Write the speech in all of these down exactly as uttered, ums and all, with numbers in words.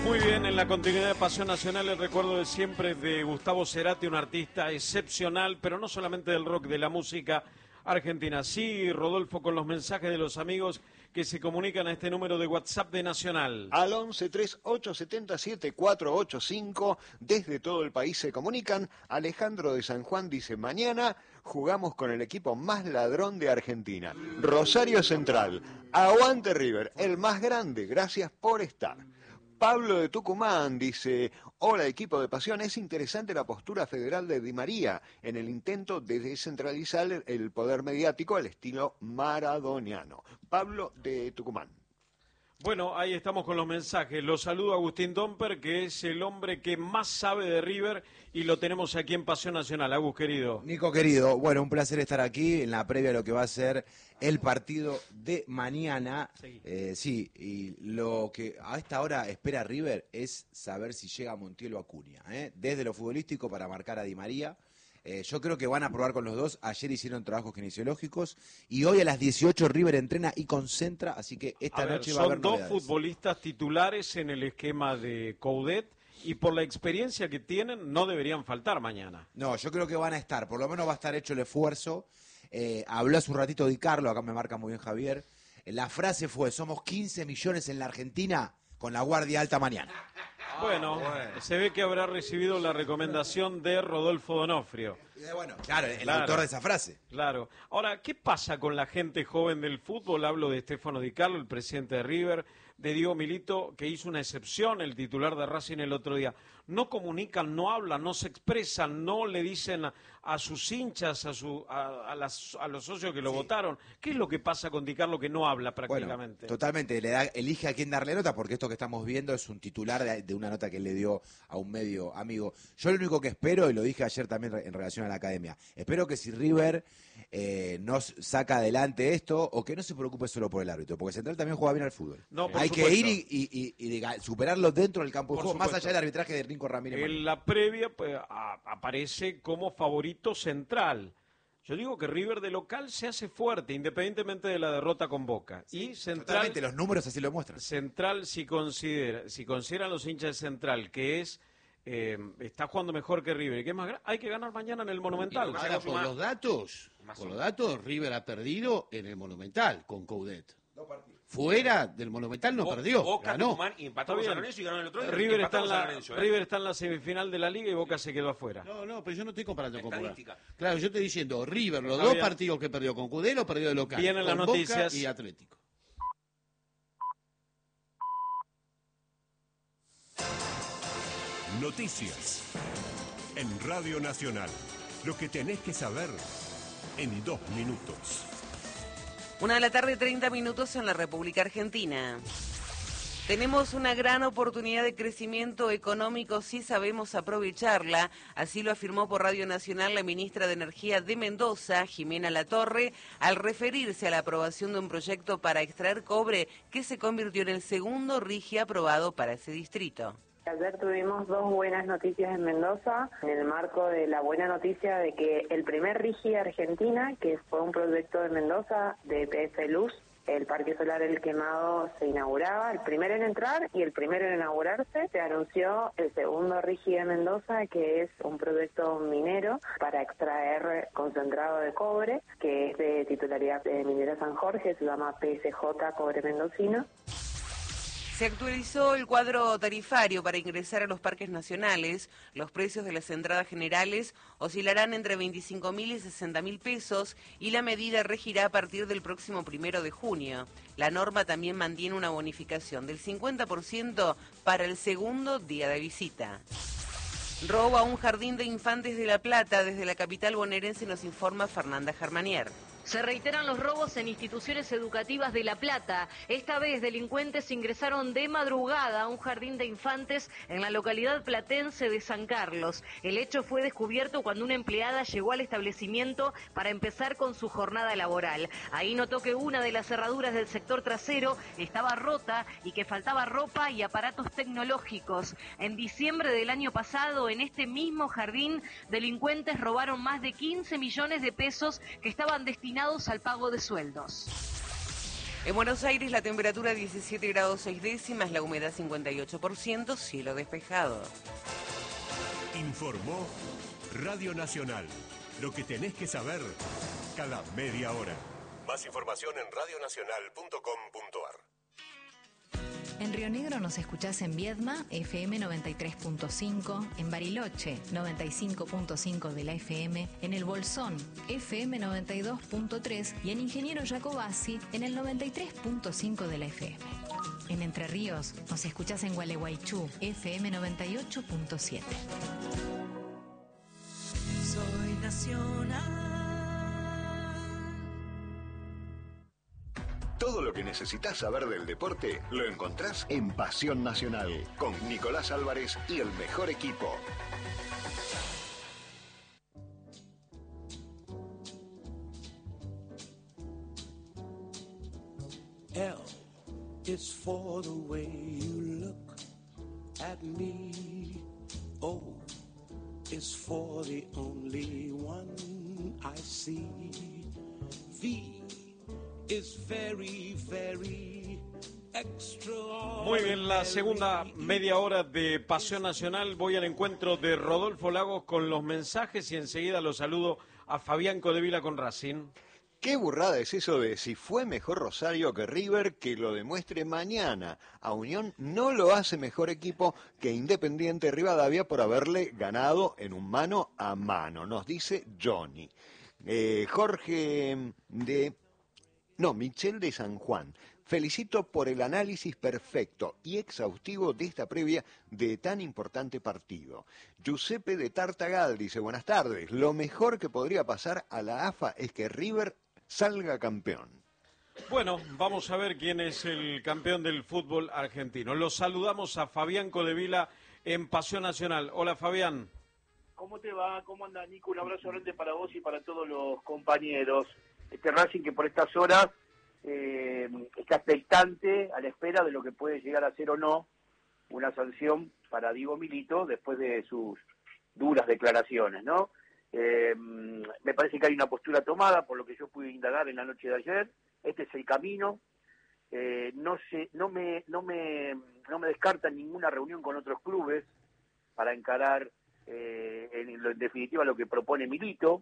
Muy bien, en la continuidad de Pasión Nacional, el recuerdo de siempre de Gustavo Cerati, un artista excepcional, pero no solamente del rock, de la música argentina. Sí, Rodolfo, con los mensajes de los amigos que se comunican a este número de WhatsApp de Nacional. Al once treinta y ocho setenta y siete cuatrocientos ochenta y cinco, desde todo el país se comunican. Alejandro de San Juan dice, mañana jugamos con el equipo más ladrón de Argentina, Rosario Central. Aguante River, el más grande, gracias por estar. Pablo de Tucumán dice, hola equipo de Pasión, es interesante la postura federal de Di María en el intento de descentralizar el poder mediático al estilo maradoniano. Pablo de Tucumán. Bueno, ahí estamos con los mensajes. Lo saludo a Agustín Domper, que es el hombre que más sabe de River, y lo tenemos aquí en Pasión Nacional. Agus, querido. Nico, querido, bueno, un placer estar aquí en la previa de lo que va a ser el partido de mañana. Sí, eh, sí y lo que a esta hora espera River es saber si llega Montiel o Acuña, ¿eh? Desde lo futbolístico para marcar a Di María. Eh, yo creo que van a probar con los dos. Ayer hicieron trabajos kinesiológicos y hoy a las dieciocho River entrena y concentra, así que esta a noche ver, va a haber novedades. Son dos futbolistas titulares en el esquema de Coudet y por la experiencia que tienen no deberían faltar mañana. No, yo creo que van a estar, por lo menos va a estar hecho el esfuerzo. Eh, habló hace un ratito Di Carlo, acá me marca muy bien Javier. La frase fue, somos quince millones en la Argentina con la guardia alta mañana. Bueno, bueno, se ve que habrá recibido la recomendación de Rodolfo Donofrio. Eh, bueno, claro, el claro, autor de esa frase. Claro. Ahora, ¿qué pasa con la gente joven del fútbol? Hablo de Stefano Di Carlo, el presidente de River, de Diego Milito, que hizo una excepción, el titular de Racing el otro día. No comunican, no hablan, no se expresan, no le dicen a, a sus hinchas, a, su, a, a, las, a los socios que lo sí. votaron. ¿Qué es lo que pasa con Di Carlo que no habla prácticamente? Bueno, totalmente, le da, elige a quién darle nota, porque esto que estamos viendo es un titular de, de una nota que él le dio a un medio amigo. Yo lo único que espero, y lo dije ayer también en relación a la academia, espero que si River eh, nos saca adelante esto, o que no se preocupe solo por el árbitro, porque Central también juega bien al fútbol. No, Hay supuesto. que ir y, y, y, y superarlo dentro del campo de juego, más allá del arbitraje de Nico Ramírez. En la previa pues, a, aparece como favorito Central. Yo digo que River de local se hace fuerte, independientemente de la derrota con Boca. Sí, y Central, totalmente, los números así lo muestran. Central, si considera, si consideran los hinchas de Central que es eh, está jugando mejor que River, que es más, hay que ganar mañana en el Monumental. Ahora, por los datos, por los datos, River ha perdido en el Monumental con Coudet. Fuera del Monumental no Bo perdió, Boca, ganó. Tucumán, y empató con San Lorenzo y ganó el otro día. River está, en la, Lorenzo, ¿eh? River está en la semifinal de la Liga y Boca se quedó afuera. No, no, pero yo no estoy comparando con Boca. Claro, yo estoy diciendo, River, los está dos bien. partidos que perdió con Coudet, lo perdió de local. Vienen las noticias. Boca y Atlético. Noticias en Radio Nacional. Lo que tenés que saber en dos minutos. Una de la tarde, treinta minutos en la República Argentina. Tenemos una gran oportunidad de crecimiento económico si sabemos aprovecharla, así lo afirmó por Radio Nacional la ministra de Energía de Mendoza, Jimena Latorre, al referirse a la aprobación de un proyecto para extraer cobre que se convirtió en el segundo RIGI aprobado para ese distrito. Ayer tuvimos dos buenas noticias en Mendoza, en el marco de la buena noticia de que el primer RIGI de Argentina, que fue un proyecto de Mendoza de P F Luz, el Parque Solar El Quemado, se inauguraba, el primero en entrar y el primero en inaugurarse. Se anunció el segundo RIGI de Mendoza, que es un proyecto minero para extraer concentrado de cobre, que es de titularidad de Minera San Jorge, se llama P S J Cobre Mendocino. Se actualizó el cuadro tarifario para ingresar a los parques nacionales. Los precios de las entradas generales oscilarán entre veinticinco mil y sesenta mil pesos y la medida regirá a partir del próximo primero de junio. La norma también mantiene una bonificación del cincuenta por ciento para el segundo día de visita. Robo a un jardín de infantes de La Plata. Desde la capital bonaerense nos informa Fernanda Germanier. Se reiteran los robos en instituciones educativas de La Plata. Esta vez delincuentes ingresaron de madrugada a un jardín de infantes en la localidad platense de San Carlos. El hecho fue descubierto cuando una empleada llegó al establecimiento para empezar con su jornada laboral. Ahí notó que una de las cerraduras del sector trasero estaba rota y que faltaba ropa y aparatos tecnológicos. En diciembre del año pasado, en este mismo jardín, delincuentes robaron más de quince millones de pesos que estaban destinados al pago de sueldos. En Buenos Aires la temperatura diecisiete grados seis décimas, la humedad cincuenta y ocho por ciento, cielo despejado. Informó Radio Nacional. Lo que tenés que saber cada media hora. Más información en radio nacional punto com punto a r. En Río Negro nos escuchás en Viedma, F M noventa y tres punto cinco, en Bariloche, noventa y cinco punto cinco de la F M, en El Bolsón, F M noventa y dos punto tres y en Ingeniero Jacobasi, en el noventa y tres punto cinco de la F M. En Entre Ríos nos escuchás en Gualeguaychú, F M noventa y ocho punto siete. Soy nacional. Todo lo que necesitas saber del deporte lo encontrás en Pasión Nacional, con Nicolás Álvarez y el mejor equipo. L is for the way you look at me. O is for the only one I see. V is very, very extraordinary. Muy bien, la segunda media hora de Pasión Nacional. Voy al encuentro de Rodolfo Lagos con los mensajes y enseguida los saludo a Fabián Codevila con Racing. ¿Qué burrada es eso de si fue mejor Rosario que River, que lo demuestre mañana? A Unión no lo hace mejor equipo que Independiente Rivadavia por haberle ganado en un mano a mano, nos dice Johnny. Eh, Jorge de... No, Michel de San Juan. Felicito por el análisis perfecto y exhaustivo de esta previa de tan importante partido. Giuseppe de Tartagal dice, buenas tardes, lo mejor que podría pasar a la A F A es que River salga campeón. Bueno, vamos a ver quién es el campeón del fútbol argentino. Los saludamos a Fabián Codevila en Pasión Nacional. Hola, Fabián. ¿Cómo te va? ¿Cómo anda, Nico? Un abrazo grande para vos y para todos los compañeros. Este Racing que por estas horas eh, está expectante a la espera de lo que puede llegar a ser o no una sanción para Diego Milito después de sus duras declaraciones, ¿no? Eh, me parece que hay una postura tomada por lo que yo pude indagar en la noche de ayer. Este es el camino. Eh, no se, no me, no me, no me descartan ninguna reunión con otros clubes para encarar eh, en, en definitiva lo que propone Milito.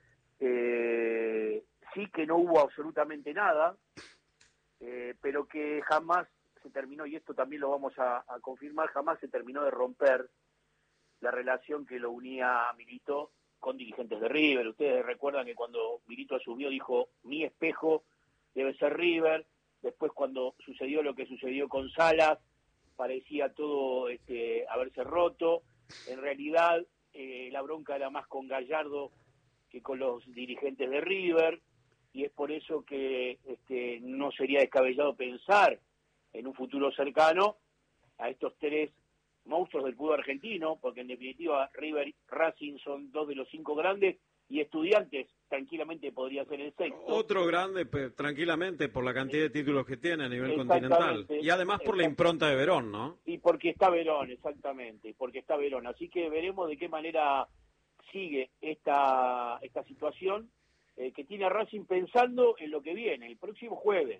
Eh, sí que no hubo absolutamente nada, eh, pero que jamás se terminó, y esto también lo vamos a, a confirmar, jamás se terminó de romper la relación que lo unía a Milito con dirigentes de River. Ustedes recuerdan que cuando Milito asumió dijo, mi espejo debe ser River. Después cuando sucedió lo que sucedió con Salas, parecía todo este, haberse roto. En realidad eh, la bronca era más con Gallardo que con los dirigentes de River, y es por eso que este, no sería descabellado pensar en un futuro cercano a estos tres monstruos del fútbol argentino, porque en definitiva River y Racing son dos de los cinco grandes, y Estudiantes tranquilamente podría ser el sexto. Otro grande, pues, tranquilamente, por la cantidad de títulos que tiene a nivel continental. Y además por la impronta de Verón, ¿no? Y porque está Verón, exactamente, porque está Verón. Así que veremos de qué manera sigue esta, esta situación eh, que tiene a Racing pensando en lo que viene. El próximo jueves,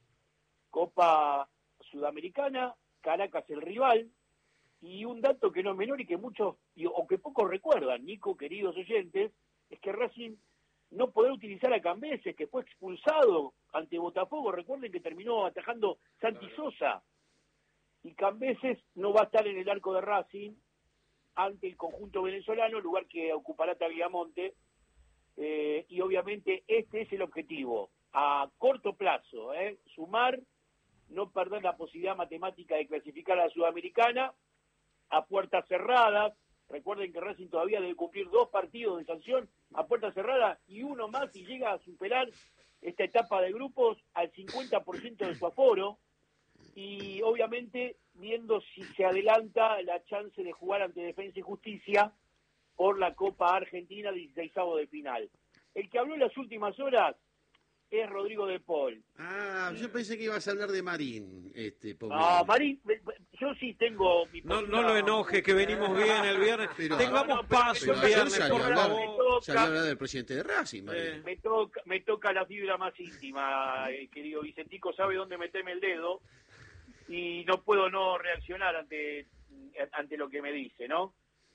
Copa Sudamericana, Caracas el rival, y un dato que no es menor y que muchos, o que pocos recuerdan, Nico, queridos oyentes, es que Racing no podrá utilizar a Cambeses, que fue expulsado ante Botafogo. Recuerden que terminó atajando Santi Sosa, y Cambeses no va a estar en el arco de Racing ante el conjunto venezolano, lugar que ocupará Tagliamonte, eh, y obviamente este es el objetivo, a corto plazo, eh, sumar, no perder la posibilidad matemática de clasificar a la Sudamericana, a puertas cerradas. Recuerden que Racing todavía debe cumplir dos partidos de sanción a puertas cerradas y uno más y llega a superar esta etapa de grupos al cincuenta por ciento de su aforo, y obviamente viendo si se adelanta la chance de jugar ante Defensa y Justicia por la Copa Argentina dieciseisavo de final. El que habló en las últimas horas es Rodrigo de Paul. Ah, yo pensé que ibas a hablar de Marín. Este, pobre. Ah, Marín, yo sí tengo mi No, no lo enoje, que venimos bien el viernes. Pero- Tengamos No, no, pero- paz pero el ayer viernes, salió por a hablar- favor. salió a hablar del presidente de Racing, Marín. Eh. Me toca, me toca la fibra más íntima, eh, querido Vicentico, sabe dónde meterme el dedo y no puedo no reaccionar ante, ante lo que me dice, ¿no?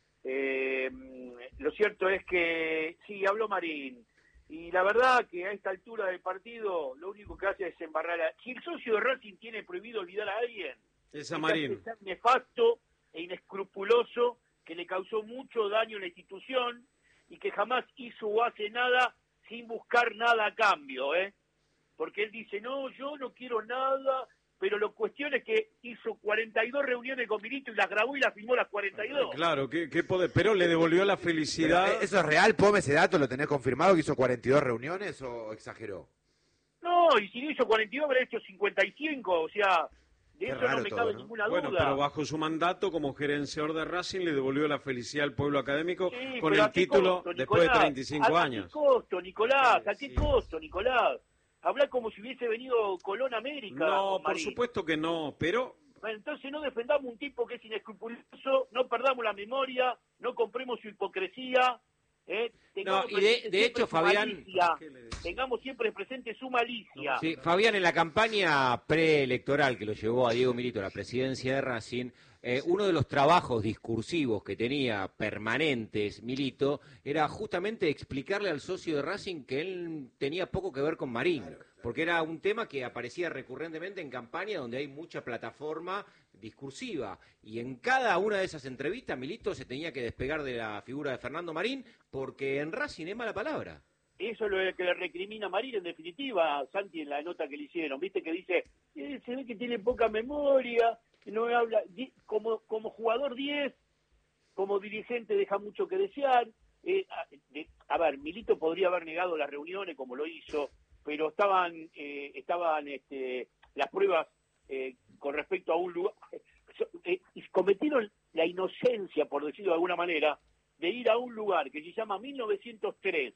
Eh, lo cierto es que sí, habló Marín, y la verdad que a esta altura del partido lo único que hace es embarrar a... Si el socio de Racing tiene prohibido olvidar a alguien, Es a Marín. es nefasto e inescrupuloso, que le causó mucho daño a la institución y que jamás hizo o hace nada sin buscar nada a cambio, ¿eh? Porque él dice, no, yo no quiero nada, pero la cuestión es que hizo cuarenta y dos reuniones con Milito y las grabó y las filmó las cuarenta y dos. Claro, qué, qué poder, pero le devolvió la felicidad. Pero, ¿eso es real, Pome, ese dato? ¿Lo tenés confirmado que hizo cuarenta y dos reuniones o exageró? No, y si no hizo cuarenta y dos, habrá hecho cincuenta y cinco, o sea, de Qué eso raro no me todo, cabe ¿no? ninguna Bueno, duda. pero bajo su mandato como gerenciador de Racing le devolvió la felicidad al pueblo académico Sí, con pero el ¿a qué título costo, después de Nicolás? treinta y cinco ¿A- años. ¿A qué costo, Nicolás? ¿A qué Sí. costo, Nicolás? Habla como si hubiese venido Colón América. No, con por Marín. supuesto que no, pero Bueno, entonces no defendamos un tipo que es inescrupuloso, no perdamos la memoria, no compremos su hipocresía. ¿eh? Tengamos No, y de- presente de siempre hecho, su Fabián- malicia. ¿Qué le decís? Tengamos siempre presente su malicia. Sí, Fabián, en la campaña preelectoral que lo llevó a Diego Milito a la presidencia de Racing, eh, uno de los trabajos discursivos que tenía permanentes Milito era justamente explicarle al socio de Racing que él tenía poco que ver con Marín, porque era un tema que aparecía recurrentemente en campaña donde hay mucha plataforma discursiva, y en cada una de esas entrevistas Milito se tenía que despegar de la figura de Fernando Marín porque en Racing es mala palabra. Eso es lo que le recrimina a Marín, en definitiva, Santi, en la nota que le hicieron. Viste que dice, eh, se ve que tiene poca memoria, no me habla. Di- Como, como jugador diez, como dirigente deja mucho que desear. Eh, a, de- a ver, Milito podría haber negado las reuniones como lo hizo, pero estaban eh, estaban este, las pruebas eh, con respecto a un lugar. Eh, y cometieron la inocencia, por decirlo de alguna manera, de ir a un lugar que se llama mil novecientos tres,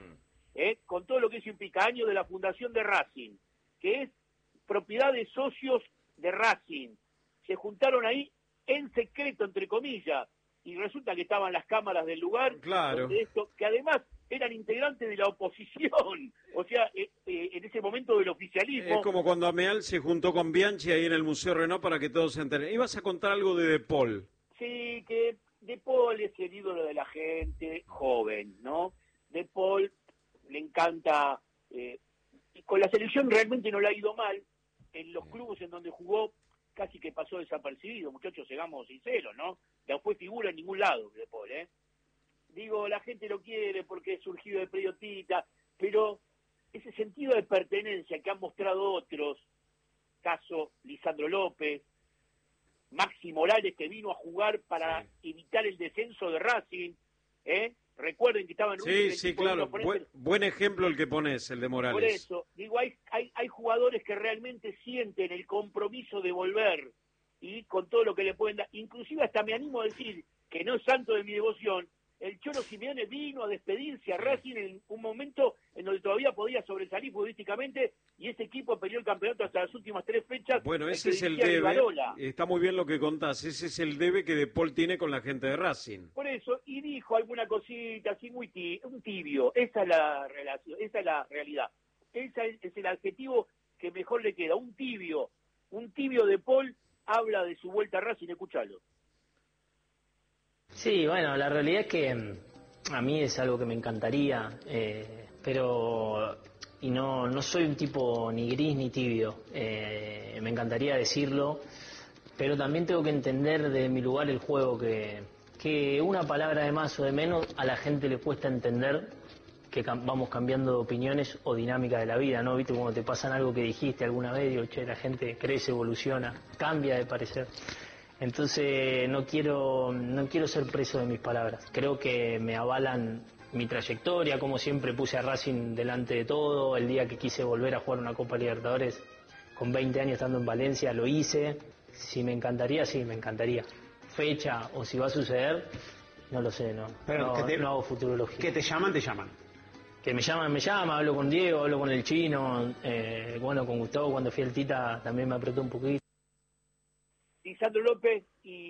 ¿eh? Con todo lo que eso implica, año de la fundación de Racing, que es propiedad de socios de Racing. Se juntaron ahí en secreto, entre comillas, y resulta que estaban las cámaras del lugar, Claro. donde esto, que además eran integrantes de la oposición, o sea, eh, eh, en ese momento del oficialismo. es como cuando Ameal se juntó con Bianchi ahí en el Museo Renault para que todos se enteren. Ibas a contar algo de De Paul. Sí, que De Paul es el ídolo de la gente joven, ¿no? De Paul le encanta, eh, con la selección realmente no le ha ido mal, en los clubes en donde jugó casi que pasó desapercibido, muchachos, llegamos sinceros, ¿no? No fue figura en ningún lado De Paul, ¿eh? Digo, la gente lo quiere porque es surgido de periodista, pero ese sentido de pertenencia que han mostrado otros, caso Lisandro López, Maxi Morales, que vino a jugar para evitar el descenso de Racing, ¿eh? Recuerden que estaban en un Sí, equipo sí, de claro. unos oponentes. Buen, buen ejemplo el que pones, el de Por Morales. eso, digo, hay, hay, hay jugadores que realmente sienten el compromiso de volver y con todo lo que le pueden dar. Inclusive hasta me animo a decir que no es santo de mi devoción, el Cholo Simeone vino a despedirse a Racing en un momento en donde todavía podía sobresalir futbolísticamente y ese equipo peleó el campeonato hasta las últimas tres fechas. Bueno, el ese que es el dirigía debe. Rivarola. Está muy bien lo que contás. Ese es el debe que De Paul tiene con la gente de Racing. Por eso, y dijo alguna cosita así muy ti- un tibio. Esa es la relación, esa es la realidad. Ese es, es el adjetivo que mejor le queda, un tibio. Un tibio De Paul habla de su vuelta a Racing, escúchalo. Sí, bueno, la realidad es que mm, a mí es algo que me encantaría, eh, pero y no, no soy un tipo ni gris ni tibio, eh, me encantaría decirlo, pero también tengo que entender de mi lugar el juego, que, que una palabra de más o de menos a la gente le cuesta entender que cam- vamos cambiando de opiniones o dinámica de la vida, ¿no? Viste, cuando te pasan algo que dijiste alguna vez, digo, che, la gente crece, evoluciona, cambia de parecer. Entonces no quiero, no quiero ser preso de mis palabras. Creo que me avalan mi trayectoria, como siempre puse a Racing delante de todo. El día que quise volver a jugar una Copa Libertadores con veinte años estando en Valencia, lo hice. Si me encantaría, sí, me encantaría. Fecha o si va a suceder, no lo sé, no, Pero no, que te- no hago futurología. Que te llaman, te llaman. que me llaman, me llama, hablo con Diego, hablo con el Chino, eh, bueno, con Gustavo cuando fui al Tita también me apretó un poquito. Lisandro López,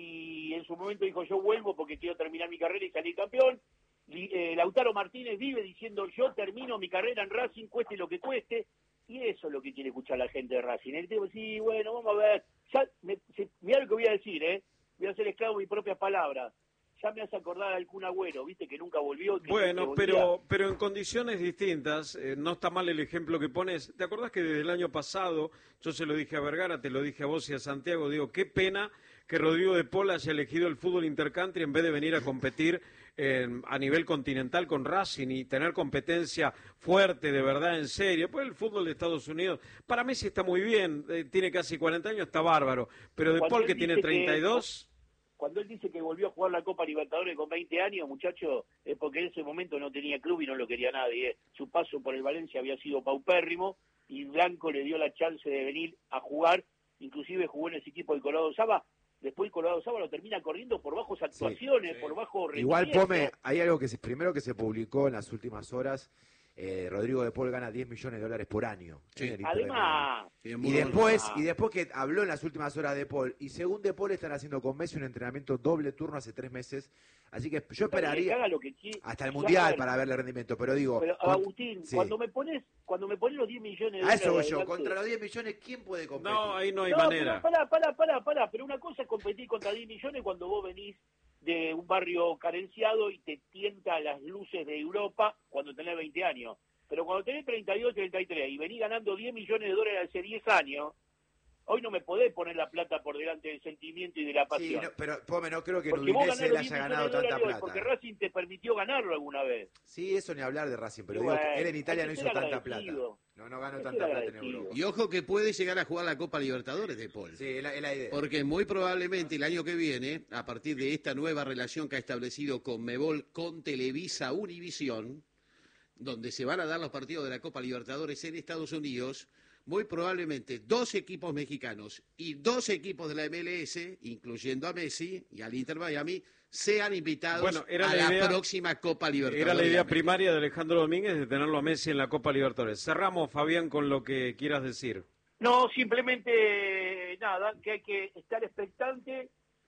y en su momento dijo, yo vuelvo porque quiero terminar mi carrera y salir campeón. Eh, Lautaro Martínez vive diciendo, yo termino mi carrera en Racing, cueste lo que cueste, y eso es lo que quiere escuchar la gente de Racing. El tipo, sí, bueno, vamos a ver, ya, me, se, mirá lo que voy a decir, ¿eh? Voy a ser esclavo de mis propias palabras. Ya me hace acordar al Kun Agüero, viste, que nunca volvió. Que bueno, volvía. pero pero en condiciones distintas, eh, no está mal el ejemplo que pones. ¿Te acordás que desde el año pasado, yo se lo dije a Vergara, te lo dije a vos y a Santiago, digo, qué pena que Rodrigo de Paul haya elegido el fútbol intercountry en vez de venir a competir eh, a nivel continental con Racing y tener competencia fuerte, de verdad, en serio? Pues el fútbol de Estados Unidos, para Messi está muy bien, eh, tiene casi cuarenta años, está bárbaro, pero de Cuando Paul él que tiene dice treinta y dos... que- Cuando él dice que volvió a jugar la Copa Libertadores con veinte años, muchacho, es porque en ese momento no tenía club y no lo quería nadie. ¿eh? Su paso por el Valencia había sido paupérrimo y Blanco le dio la chance de venir a jugar, inclusive jugó en ese equipo del Colorado Saba. Después el Colorado Saba lo termina corriendo por bajos actuaciones, sí, sí. por bajo rendimiento. Igual, Pome, hay algo que se, primero que se publicó en las últimas horas. Eh, Rodrigo de Paul gana diez millones de dólares por año. Sí. Además, de y después y después que habló en las últimas horas de Paul, y según de Paul están haciendo con Messi un entrenamiento doble turno hace tres meses, así que yo esperaría que quiere, hasta el Mundial para verle rendimiento, pero digo... Pero, con, Agustín, sí. cuando me pones cuando me pones los diez millones de dólares... A eso voy de yo, delante, contra los diez millones, ¿quién puede competir? No, ahí no hay no, manera. Pará, pará, pará, pará, pero una cosa es competir contra diez millones cuando vos venís de un barrio carenciado y te tienta las luces de Europa cuando tenés veinte años. Pero cuando tenés treinta y dos, treinta y tres y venís ganando diez millones de dólares hace diez años, hoy no me podés poner la plata por delante del sentimiento y de la pasión. Sí, no, pero Pome, no creo que porque en Udinese él haya ganado tanta hoy, plata. Porque Racing te permitió ganarlo alguna vez. Sí, eso ni hablar de Racing, pero y digo bueno, que él en Italia no hizo tanta plata. No, no ganó tanta plata en Europa. Y ojo que puede llegar a jugar la Copa Libertadores de Paul. Sí, es la, es la idea. Porque muy probablemente el año que viene, a partir de esta nueva relación que ha establecido Conmebol con Televisa Univisión, donde se van a dar los partidos de la Copa Libertadores en Estados Unidos, muy probablemente dos equipos mexicanos y dos equipos de la M L S, incluyendo a Messi y al Inter Miami, sean invitados bueno, era a la, la idea, próxima Copa Libertadores. Era la idea primaria de Alejandro Domínguez de tenerlo a Messi en la Copa Libertadores. Cerramos, Fabián, con lo que quieras decir. No, simplemente nada, que hay que estar expectante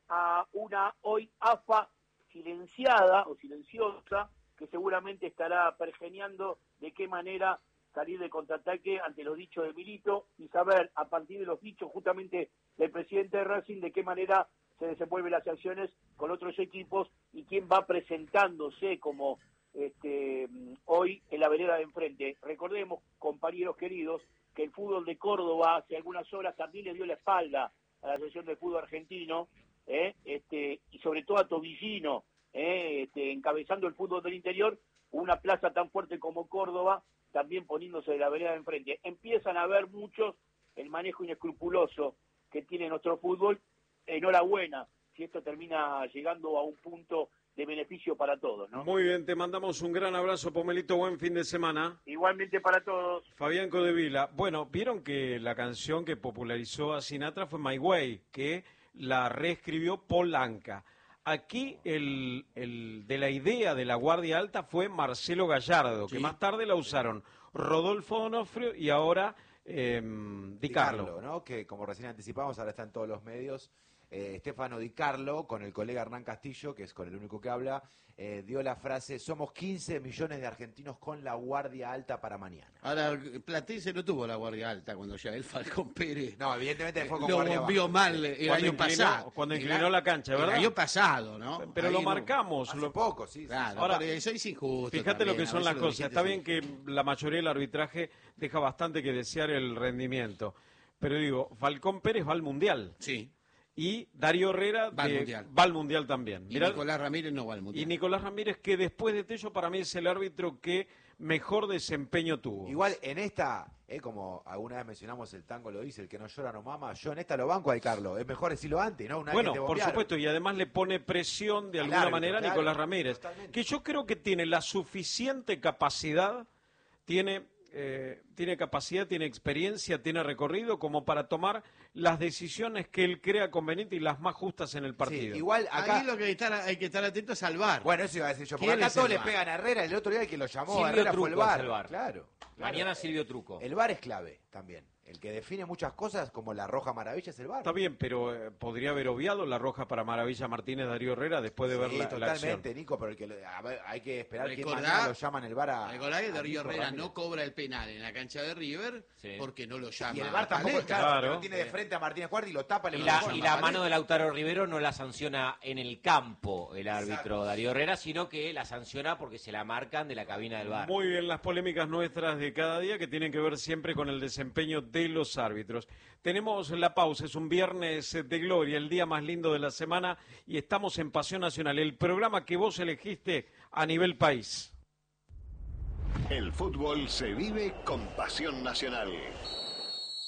a una hoy A F A silenciada o silenciosa, que seguramente estará pergeñando de qué manera salir de contraataque ante los dichos de Milito y saber a partir de los dichos justamente del presidente de Racing de qué manera se desenvuelven las acciones con otros equipos y quién va presentándose como este, hoy en la vereda de enfrente. Recordemos, compañeros queridos, que el fútbol de Córdoba hace algunas horas también le dio la espalda a la Asociación de Fútbol Argentino, ¿eh? este, y sobre todo a Tobillino, Eh, este, encabezando el fútbol del interior, una plaza tan fuerte como Córdoba, también poniéndose de la vereda de enfrente. Empiezan a ver muchos el manejo inescrupuloso que tiene nuestro fútbol. Enhorabuena, si esto termina llegando a un punto de beneficio para todos, ¿no? Muy bien, te mandamos un gran abrazo, Pomelito, buen fin de semana. Igualmente para todos. Fabián Codevila. Bueno, vieron que la canción que popularizó a Sinatra fue My Way, que la reescribió Paul Anka. Aquí el, el de la idea de la Guardia Alta fue Marcelo Gallardo, sí, que más tarde la usaron Rodolfo Donofrio y ahora eh, Di Carlo. Di Carlo, ¿no? Que como recién anticipamos, ahora está en todos los medios. Eh, Stefano Di Carlo, con el colega Hernán Castillo, que es con el único que habla, eh, dio la frase: somos quince millones de argentinos con la Guardia Alta para mañana. Ahora, Platense no tuvo la Guardia Alta cuando ya el Falcón Pérez. No, evidentemente fue con lo Guardia bombió baja. mal el cuando año inclinó, pasado. Cuando inclinó el, la cancha, ¿verdad? El año pasado, ¿no? Pero ahí lo no, marcamos. Hace lo... poco, sí. Claro, Ahora, pero eso es injusto. Fíjate también, lo que son las cosas. Está bien sí. que la mayoría del arbitraje deja bastante que desear el rendimiento. Pero digo, Falcón Pérez va al Mundial. Sí. Y Darío Herrera va, de, al mundial. va al Mundial también. Y Mirá, Nicolás Ramírez no va al Mundial. Y Nicolás Ramírez, que después de Tello para mí es el árbitro que mejor desempeño tuvo. Igual en esta, eh, como alguna vez mencionamos, el tango lo dice, el que no llora no mama, yo en esta lo banco a Di Carlo. Es mejor decirlo antes, ¿no? Una bueno, vez que te por bombearon. supuesto, y además le pone presión de alguna árbitro, manera a claro, Nicolás Ramírez, totalmente. que yo creo que tiene la suficiente capacidad, tiene... eh, tiene capacidad, tiene experiencia, tiene recorrido como para tomar las decisiones que él crea conveniente y las más justas en el partido. Sí, igual acá... Ahí lo que hay que estar, hay que estar atento es al V A R. Bueno, eso iba a decir yo, porque acá todos le pegan a Herrera, el otro día el que lo llamó Silvio a Herrera Truco fue el V A R. es el V A R. Claro, claro. Mañana Silvio Truco. El V A R es clave también. El que define muchas cosas, como la roja maravilla, es el V A R. Está bien, pero eh, podría haber obviado la roja para Maravilla Martínez Darío Herrera después de Sí, ver la, la acción. totalmente, Nico, pero el que lo- a ver, hay que esperar que Recordá- mañana lo llaman el V A R a... Recordá que a Darío Nico Herrera Ramírez. no cobra el penal en la cancha de River porque no lo llama. Y el V A R tampoco, Caleta. claro, Claro. lo tiene de frente a Martínez Cuarta y lo tapa. le Y lo la, pone y a la Paleta. mano de Lautaro Rivero no la sanciona en el campo el árbitro Darío Herrera, sino que la sanciona porque se la marcan de la cabina del V A R. Muy bien, las polémicas nuestras de cada día que tienen que ver siempre con el desempeño de los árbitros. Tenemos la pausa, es un viernes de gloria, el día más lindo de la semana y estamos en Pasión Nacional, el programa que vos elegiste a nivel país. El fútbol se vive con Pasión Nacional.